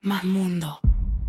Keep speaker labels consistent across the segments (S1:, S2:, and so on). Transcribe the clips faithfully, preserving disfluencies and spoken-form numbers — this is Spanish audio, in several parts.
S1: más mundo.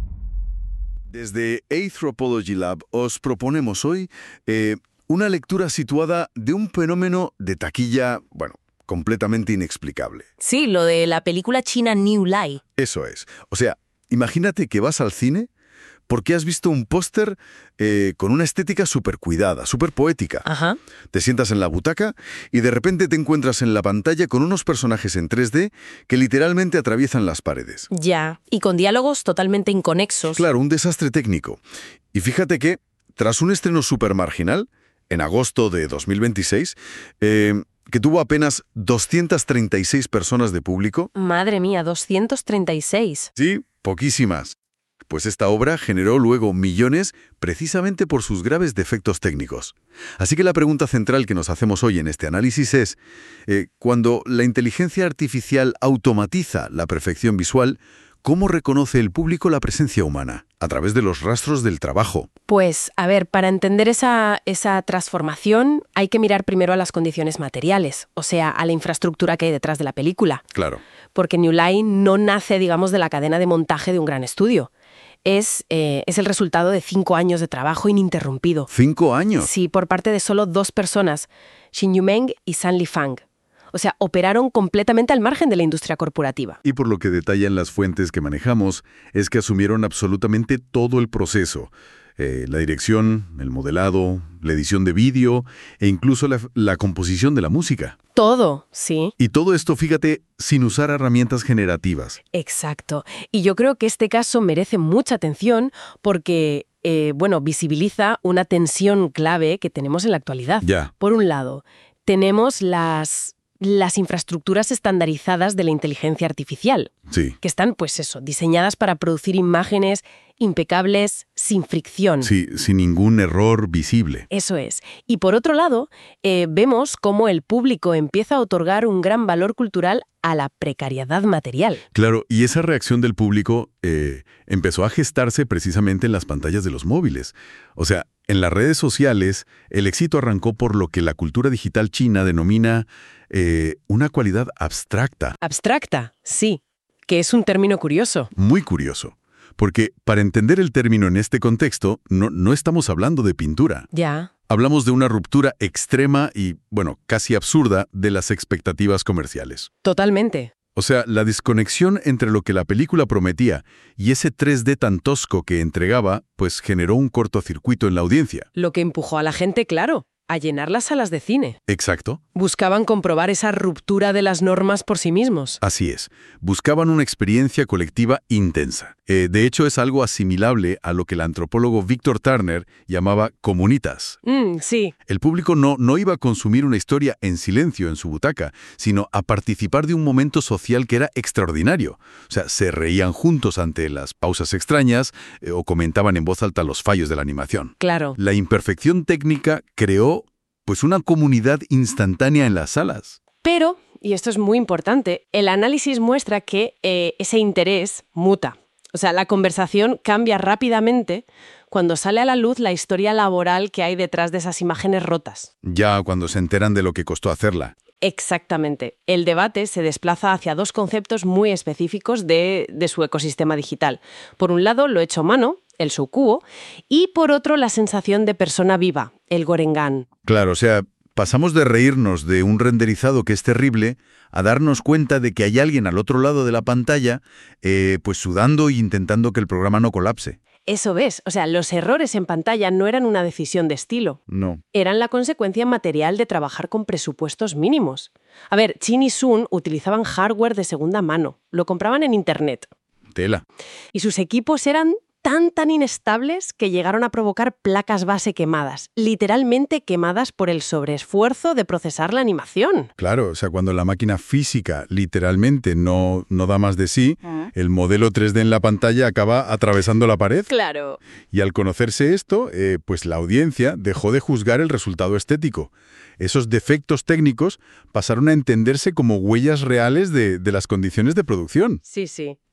S2: Desde Anthropology Lab os proponemos hoy eh, una lectura situada de un fenómeno de taquilla, bueno, completamente inexplicable.
S1: Sí, lo de la película china New Lie.
S2: Eso es. O sea, imagínate que vas al cine porque has visto un póster eh, con una estética súper cuidada, súper poética.
S1: Ajá.
S2: Te sientas en la butaca y de repente te encuentras en la pantalla con unos personajes en tres D que literalmente atraviesan las paredes.
S1: Ya, y con diálogos totalmente inconexos.
S2: Claro, un desastre técnico. Y fíjate que, tras un estreno súper marginal, en agosto de dos mil veintiséis, eh, que tuvo apenas doscientas treinta y seis personas de público.
S1: Madre mía, doscientas treinta y seis.
S2: Sí, poquísimas. Pues esta obra generó luego millones precisamente por sus graves defectos técnicos. Así que la pregunta central que nos hacemos hoy en este análisis es, eh, cuando la inteligencia artificial automatiza la perfección visual, ¿cómo reconoce el público la presencia humana? A través de los rastros del trabajo.
S1: Pues, a ver, para entender esa, esa transformación hay que mirar primero a las condiciones materiales, o sea, a la infraestructura que hay detrás de la película.
S2: Claro.
S1: Porque New Lie no nace, digamos, de la cadena de montaje de un gran estudio. Es, eh, es el resultado de cinco años de trabajo ininterrumpido.
S2: ¿Cinco años?
S1: Sí, por parte de solo dos personas, Xin Yumeng y San Lifang. O sea, operaron completamente al margen de la industria corporativa.
S2: Y por lo que detallan las fuentes que manejamos, es que asumieron absolutamente todo el proceso. Eh, la dirección, el modelado, la edición de vídeo e incluso la, la composición de la música.
S1: Todo, sí.
S2: Y todo esto, fíjate, sin usar herramientas generativas.
S1: Exacto. Y yo creo que este caso merece mucha atención porque, eh, bueno, visibiliza una tensión clave que tenemos en la actualidad.
S2: Ya.
S1: Por un lado, tenemos las... las infraestructuras estandarizadas de la inteligencia artificial,
S2: Sí.
S1: que están, pues eso, diseñadas para producir imágenes impecables, sin fricción.
S2: Sí, sin ningún error visible.
S1: Eso es. Y por otro lado, eh, vemos cómo el público empieza a otorgar un gran valor cultural a la precariedad material.
S2: Claro, y esa reacción del público eh, empezó a gestarse precisamente en las pantallas de los móviles. O sea, en las redes sociales, el éxito arrancó por lo que la cultura digital china denomina eh, una cualidad abstracta.
S1: Abstracta, sí, que es un término curioso.
S2: Muy curioso. Porque para entender el término en este contexto, no, no estamos hablando de pintura.
S1: Ya.
S2: Hablamos de una ruptura extrema y, bueno, casi absurda de las expectativas comerciales.
S1: Totalmente.
S2: O sea, la desconexión entre lo que la película prometía y ese tres D tan tosco que entregaba, pues generó un cortocircuito en la audiencia.
S1: Lo que empujó a la gente, claro, a llenar las salas de cine.
S2: Exacto.
S1: Buscaban comprobar esa ruptura de las normas por sí mismos.
S2: Así es. Buscaban una experiencia colectiva intensa. Eh, de hecho, es algo asimilable a lo que el antropólogo Víctor Turner llamaba comunitas.
S1: Mm, sí.
S2: El público no, no iba a consumir una historia en silencio en su butaca, sino a participar de un momento social que era extraordinario. O sea, se reían juntos ante las pausas extrañas eh, o comentaban en voz alta los fallos de la animación.
S1: Claro.
S2: La imperfección técnica creó, pues, una comunidad instantánea en las salas.
S1: Pero, y esto es muy importante, el análisis muestra que eh, ese interés muta. O sea, la conversación cambia rápidamente cuando sale a la luz la historia laboral que hay detrás de esas imágenes rotas.
S2: Ya cuando se enteran de lo que costó hacerla.
S1: Exactamente. El debate se desplaza hacia dos conceptos muy específicos de, de su ecosistema digital. Por un lado, lo hecho a mano, el shoukuo, y por otro, la sensación de persona viva, el gorengan.
S2: Claro, o sea, pasamos de reírnos de un renderizado que es terrible a darnos cuenta de que hay alguien al otro lado de la pantalla, eh, pues sudando e intentando que el programa no colapse.
S1: Eso ves, o sea, los errores en pantalla no eran una decisión de estilo.
S2: No.
S1: Eran la consecuencia material de trabajar con presupuestos mínimos. A ver, Chin y Sun utilizaban hardware de segunda mano, lo compraban en Internet.
S2: Tela.
S1: Y sus equipos eran tan tan inestables que llegaron a provocar placas base quemadas, literalmente quemadas por el sobreesfuerzo de procesar la animación.
S2: Claro, o sea, cuando la máquina física literalmente no, no da más de sí, ¿Ah? El modelo tres D en la pantalla acaba atravesando la pared.
S1: Claro.
S2: Y al conocerse esto, eh, pues la audiencia dejó de juzgar el resultado estético. Esos defectos técnicos pasaron a entenderse como huellas reales de, de las condiciones de producción.
S1: Sí, sí.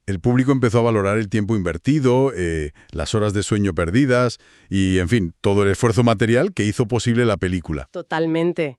S2: El público empezó a valorar el tiempo invertido, eh, las horas de sueño perdidas y, en fin, todo el esfuerzo material que hizo posible la película.
S1: Totalmente.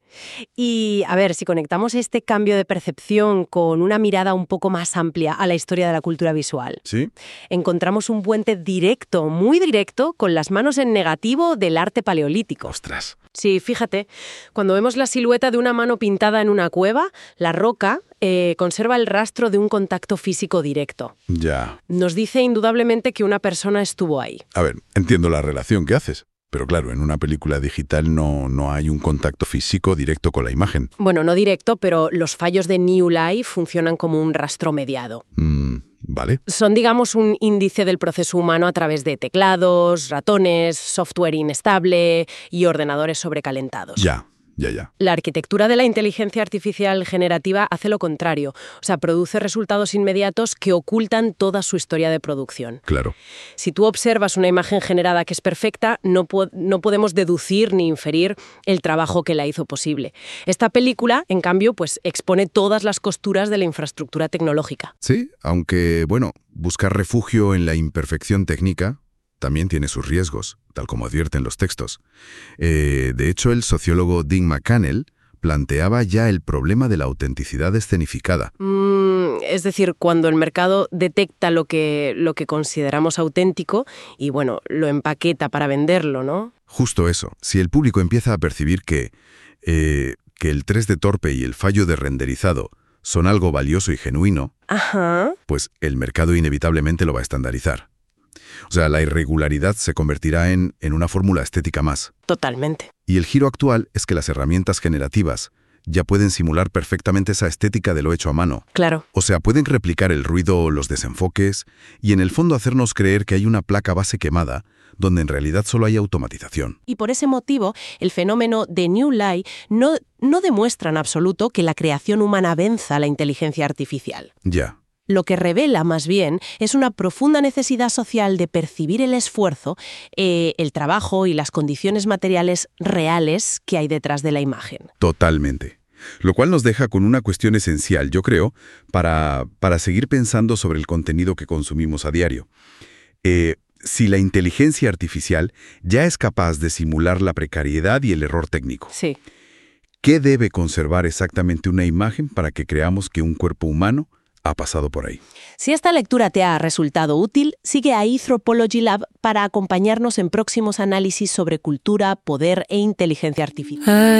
S1: Y, a ver, si conectamos este cambio de percepción con una mirada un poco más amplia a la historia de la cultura visual,
S2: ¿Sí?
S1: encontramos un puente directo, muy directo, con las manos en negativo del arte paleolítico.
S2: ¡Ostras!
S1: Sí, fíjate, cuando vemos la silueta de una mano pintada en una cueva, la roca eh, conserva el rastro de un contacto físico directo.
S2: Ya.
S1: Nos dice indudablemente que una persona estuvo ahí.
S2: A ver, entiendo la relación que haces, pero claro, en una película digital no, no hay un contacto físico directo con la imagen.
S1: Bueno, no directo, pero los fallos de New Life funcionan como un rastro mediado.
S2: Mm, ¿vale?
S1: Son, digamos, un índice del proceso humano a través de teclados, ratones, software inestable y ordenadores sobrecalentados.
S2: Ya. Ya, ya.
S1: La arquitectura de la inteligencia artificial generativa hace lo contrario, o sea, produce resultados inmediatos que ocultan toda su historia de producción.
S2: Claro.
S1: Si tú observas una imagen generada que es perfecta, no, po- no podemos deducir ni inferir el trabajo que la hizo posible. Esta película, en cambio, pues expone todas las costuras de la infraestructura tecnológica.
S2: Sí, aunque, bueno, buscar refugio en la imperfección técnica también tiene sus riesgos, tal como advierten los textos. Eh, de hecho, el sociólogo Dean McCannell planteaba ya el problema de la autenticidad escenificada.
S1: Mm, es decir, cuando el mercado detecta lo que, lo que consideramos auténtico y, bueno, lo empaqueta para venderlo, ¿no?
S2: Justo eso. Si el público empieza a percibir que, eh, que el tres D torpe y el fallo de renderizado son algo valioso y genuino,
S1: Ajá.
S2: pues el mercado inevitablemente lo va a estandarizar. O sea, la irregularidad se convertirá en, en una fórmula estética más.
S1: Totalmente.
S2: Y el giro actual es que las herramientas generativas ya pueden simular perfectamente esa estética de lo hecho a mano.
S1: Claro.
S2: O sea, pueden replicar el ruido o los desenfoques y en el fondo hacernos creer que hay una placa base quemada donde en realidad solo hay automatización.
S1: Y por ese motivo, el fenómeno de New Life no, no demuestra en absoluto que la creación humana venza a la inteligencia artificial.
S2: Ya.
S1: Lo que revela, más bien, es una profunda necesidad social de percibir el esfuerzo, eh, el trabajo y las condiciones materiales reales que hay detrás de la imagen.
S2: Totalmente. Lo cual nos deja con una cuestión esencial, yo creo, para, para seguir pensando sobre el contenido que consumimos a diario. Eh, si la inteligencia artificial ya es capaz de simular la precariedad y el error técnico,
S1: Sí.
S2: ¿qué debe conservar exactamente una imagen para que creamos que un cuerpo humano ha pasado por ahí?
S1: Si esta lectura te ha resultado útil, sigue a Anthropology Lab para acompañarnos en próximos análisis sobre cultura, poder e inteligencia artificial.